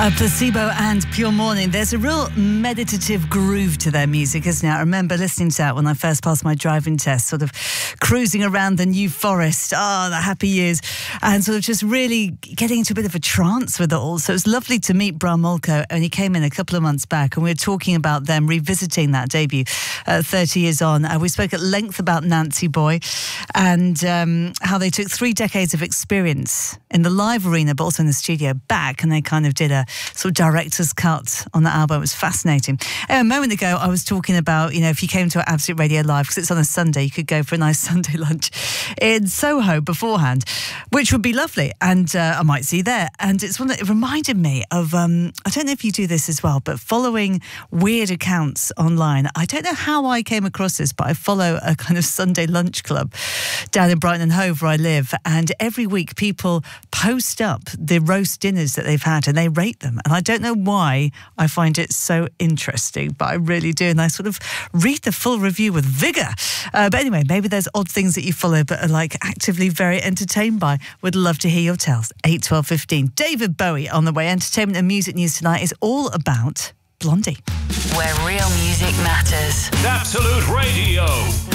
Placebo and Pure Morning. There's a real meditative groove to their music, isn't it? I remember listening to that when I first passed my driving test, sort of cruising around the New Forest, the happy years, and sort of just really getting into a bit of a trance with it all. So it was lovely to meet Bra Molko, and he came in a couple of months back, and we were talking about them revisiting that debut 30 years on. We spoke at length about Nancy Boy and how they took 3 decades of experience in the live arena, but also in the studio back, and they kind of did a sort of director's cut on the album. It was fascinating. A moment ago, I was talking about, if you came to Absolute Radio Live, because it's on a Sunday, you could go for a nice Sunday lunch in Soho beforehand, which would be lovely. And I might see you there. And it's one that it reminded me of, I don't know if you do this as well, but following weird accounts online. I don't know how I came across this, but I follow a kind of Sunday lunch club down in Brighton and Hove where I live. And every week people post up the roast dinners that they've had and they rate them. And I don't know why I find it so interesting, but I really do. And I sort of read the full review with vigour. But anyway, maybe there's odd things that you follow but are like actively very entertained by. Would love to hear your tales. 8, 12, 15. David Bowie on the way. Entertainment and music news tonight is all about Blondie. Where real music matters. Absolute Radio.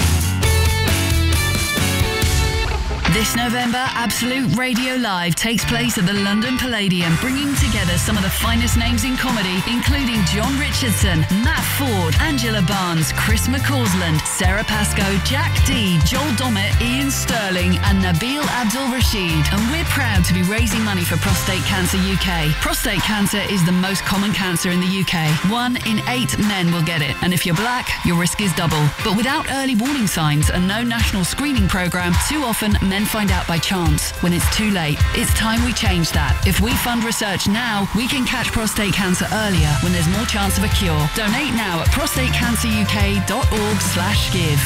This November, Absolute Radio Live takes place at the London Palladium, bringing together some of the finest names in comedy, including John Richardson, Matt Ford, Angela Barnes, Chris McCausland, Sarah Pascoe, Jack Dee, Joel Dommett, Ian Sterling, and Nabil Abdul-Rashid. And we're proud to be raising money for Prostate Cancer UK. Prostate cancer is the most common cancer in the UK. 1 in 8 men will get it, and if you're black, your risk is double. But without early warning signs and no national screening programme, too often men find out by chance when it's too late. It's time we change that. If we fund research now, we can catch prostate cancer earlier when there's more chance of a cure. Donate now at prostatecanceruk.org/give.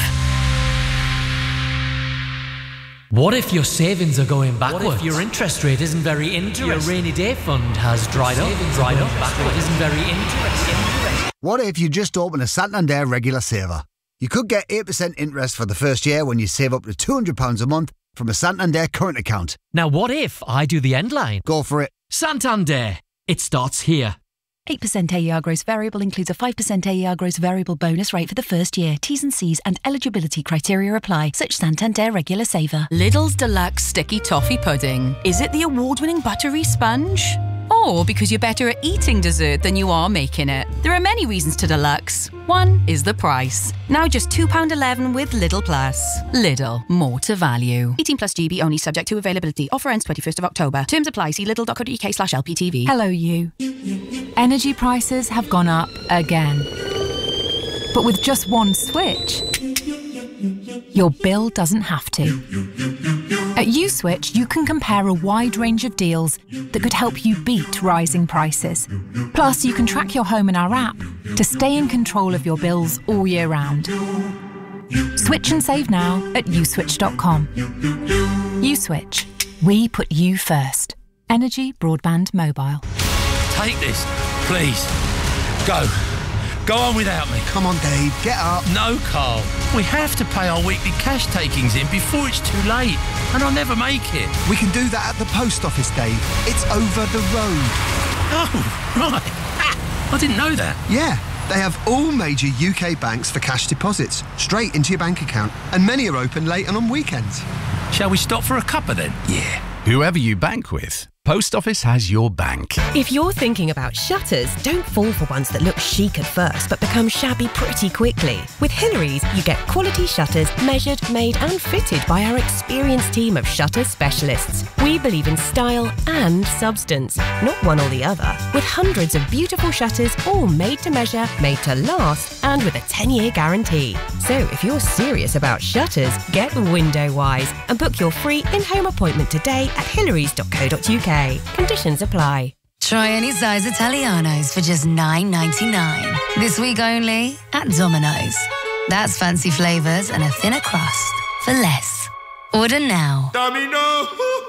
What if your savings are going backwards? What if your interest rate isn't very interesting? Your rainy day fund has dried up. Backward isn't very interesting. What if you just open a Santander regular saver? You could get 8% interest for the first year when you save up to £200 a month from a Santander current account. Now what if I do the end line? Go for it. Santander. It starts here. 8% AER gross variable includes a 5% AER gross variable bonus rate for the first year. T's and C's and eligibility criteria apply. Such Santander regular saver. Lidl's Deluxe Sticky Toffee Pudding. Is it the award-winning buttery sponge? Or because you're better at eating dessert than you are making it? There are many reasons to Deluxe. One is the price. Now just £2.11 with Lidl Plus. Lidl, more to value. 18 plus GB only, subject to availability. Offer ends 21st of October. Terms apply. See lidl.co.uk/LPTV. Hello, you. Energy prices have gone up again. But with just one switch, your bill doesn't have to. At USwitch, you can compare a wide range of deals that could help you beat rising prices. Plus, you can track your home in our app to stay in control of your bills all year round. Switch and save now at uswitch.com. USwitch. We put you first. Energy, broadband, mobile. Take this, please. Go. Go on without me. Come on, Dave, get up. No, Carl. We have to pay our weekly cash takings in before it's too late, and I'll never make it. We can do that at the post office, Dave. It's over the road. Oh, right. I didn't know that. Yeah, they have all major UK banks for cash deposits, straight into your bank account, and many are open late and on weekends. Shall we stop for a cuppa then? Yeah. Whoever you bank with, Post Office has your bank. If you're thinking about shutters, don't fall for ones that look chic at first but become shabby pretty quickly. With Hillary's, you get quality shutters measured, made and fitted by our experienced team of shutter specialists. We believe in style and substance, not one or the other. With hundreds of beautiful shutters, all made to measure, made to last, and with a 10-year guarantee. So if you're serious about shutters, get Windowwise and book your free in-home appointment today at hillarys.co.uk. Conditions apply. Try any size Italianos for just $9.99. This week only at Domino's. That's fancy flavours and a thinner crust for less. Order now. Domino.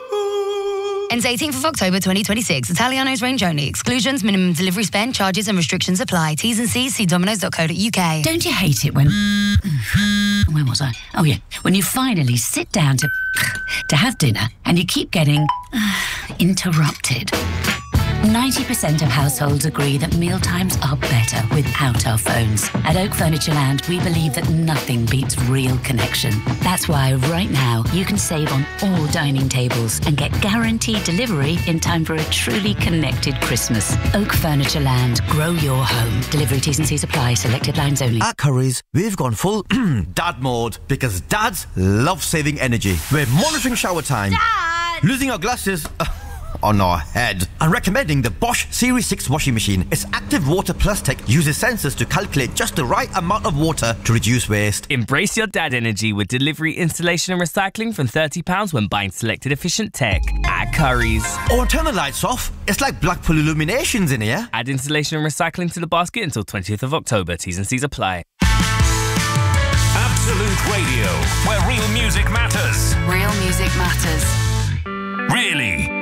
Ends 18th of October 2026. Italianos range only. Exclusions, minimum delivery spend, charges and restrictions apply. T's and C's, see dominoes.co.uk. Don't you hate it when... Where was I? Oh, yeah. When you finally sit down to have dinner and you keep getting interrupted. 90% of households agree that mealtimes are better without our phones. At Oak Furnitureland, we believe that nothing beats real connection. That's why right now you can save on all dining tables and get guaranteed delivery in time for a truly connected Christmas. Oak Furnitureland. Grow your home. Delivery T's and C's apply. Selected lines only. At Currys, we've gone full dad mode because dads love saving energy. We're monitoring shower time, Dad! Losing our glasses on our head, and recommending the Bosch Series 6 washing machine. Its active water plus tech uses sensors to calculate just the right amount of water to reduce waste. Embrace your dad energy with delivery, installation and recycling from £30 when buying selected efficient tech at Currys. Or turn the lights off. It's like Blackpool Illuminations in here. Add installation and recycling to the basket until 20th of October. T's and C's apply. Absolute Radio, where real music matters. Real music matters. Really?